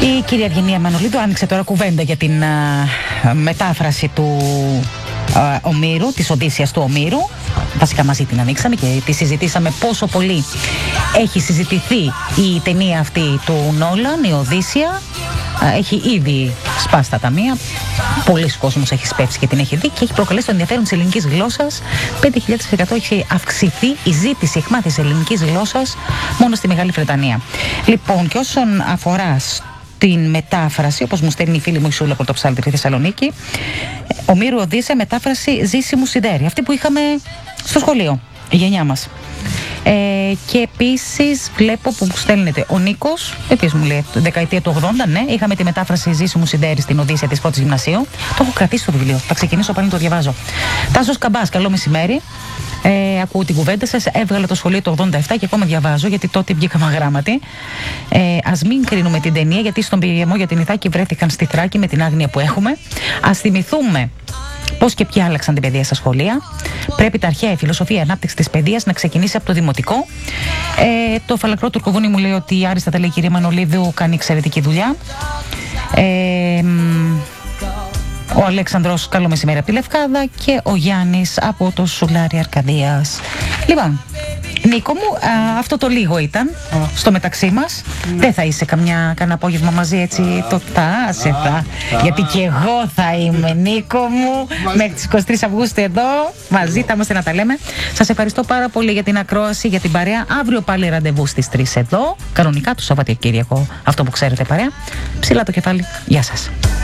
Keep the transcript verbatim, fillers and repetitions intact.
Η κυρία Ευγενία Μανολίδου άνοιξε τώρα κουβέντα για την α, μετάφραση του α, Ομήρου, της Οδύσσιας του Ομήρου. Βασικά μαζί την ανοίξαμε και τη συζητήσαμε πόσο πολύ έχει συζητηθεί η ταινία αυτή του Νόλαν, η Οδύσσια. Έχει ήδη σπάσει τα ταμεία. Πολλοί κόσμος έχει σπεύσει και την έχει δει και έχει προκαλέσει το ενδιαφέρον της ελληνικής γλώσσας. πέντε χιλιάδες τοις εκατό έχει αυξηθεί η ζήτηση εκμάθησης ελληνικής γλώσσας μόνο στη Μεγάλη Βρετανία. Λοιπόν, και όσον αφορά την μετάφραση, όπως μου στέλνει η φίλη μου η Σούλα από το Ψάλτη στη Θεσσαλονίκη, Ομήρου Οδύσσια, μετάφραση Ζήσιμου Σιδέρη. Αυτή που είχαμε στο σχολείο, η γενιά μας. Ε, και επίσης βλέπω που μου στέλνεται ο Νίκος, επίσης μου λέει δεκαετία του ογδόντα, ναι, είχαμε τη μετάφραση Ζήσιμου Σιδέρη στην Οδύσσια της πρώτης γυμνασίου. Το έχω κρατήσει το βιβλίο, θα ξεκινήσω πάλι να το διαβάζω. Τάσος Καμπάς, καλό μεσημέρι. Ε, ακούω την κουβέντα σας. Έβγαλα το σχολείο το ογδόντα επτά και ακόμα διαβάζω, γιατί τότε βγήκαμε αγράμματοι. Ε, ας μην κρίνουμε την ταινία, γιατί στον πειριασμό για την Ιθάκη βρέθηκαν στη Θράκη με την άγνοια που έχουμε. Ας θυμηθούμε πώς και ποιοι άλλαξαν την παιδεία στα σχολεία. Πρέπει τα αρχαία η φιλοσοφία ανάπτυξη της παιδείας να ξεκινήσει από το δημοτικό. Ε, το φαλακρό τουρκοβούνι μου λέει ότι άριστα τα λέει η κυρία Μανολίδου, κάνει εξαιρετική δουλειά. Ε, Ο Αλέξανδρος, καλό μεσημέρι από τη Λευκάδα. Και ο Γιάννης από το Σουλάρι Αρκαδίας. Λοιπόν, Νίκο μου, α, αυτό το λίγο ήταν oh. στο μεταξύ μας. Mm. Δεν θα είσαι καμιά, κανένα απόγευμα μαζί έτσι ah. το τάσε θα. Ah. Γιατί και εγώ θα είμαι, Νίκο μου, μέχρι τις είκοσι τρεις Αυγούστου εδώ. Μαζί θα είμαστε να τα λέμε. Σας ευχαριστώ πάρα πολύ για την ακρόαση, για την παρέα. Αύριο πάλι ραντεβού στις τρεις εδώ. Κανονικά το Σαββατοκύριακο, αυτό που ξέρετε παρέα. Ψηλά το κεφάλι. Γεια σας.